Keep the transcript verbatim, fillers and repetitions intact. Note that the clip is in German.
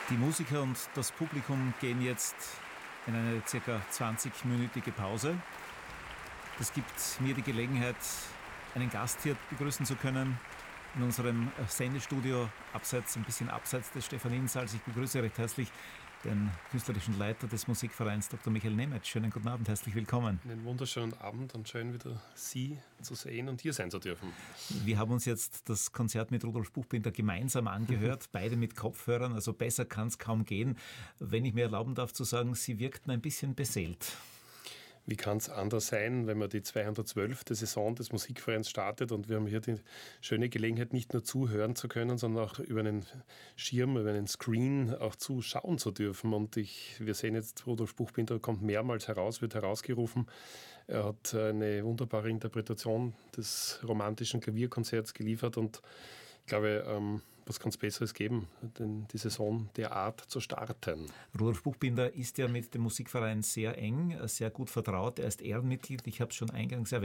Die Musiker und das Publikum gehen jetzt in eine circa zwanzigminütige Pause. Das gibt mir die Gelegenheit, einen Gast hier begrüßen zu können in unserem Sendestudio, abseits, ein bisschen abseits des Stephaninsaals. Ich begrüße recht herzlich den künstlerischen Leiter des Musikvereins, Doktor Michael Nemeth. Schönen guten Abend, herzlich willkommen. Einen wunderschönen Abend und schön wieder Sie zu sehen und hier sein zu dürfen. Wir haben uns jetzt das Konzert mit Rudolf Buchbinder gemeinsam angehört, beide mit Kopfhörern, also besser kann es kaum gehen. Wenn ich mir erlauben darf zu sagen, Sie wirkten ein bisschen beseelt. Wie kann es anders sein, wenn man die zweihundertzwölfte Saison des Musikvereins startet und wir haben hier die schöne Gelegenheit, nicht nur zuhören zu können, sondern auch über einen Schirm, über einen Screen auch zuschauen zu dürfen. Und ich, wir sehen jetzt, Rudolf Buchbinder kommt mehrmals heraus, wird herausgerufen. Er hat eine wunderbare Interpretation des romantischen Klavierkonzerts geliefert und ich glaube, ähm, was kann es Besseres geben, denn die Saison derart zu starten? Rudolf Buchbinder ist ja mit dem Musikverein sehr eng, sehr gut vertraut. Er ist Ehrenmitglied, ich habe es schon eingangs erwähnt.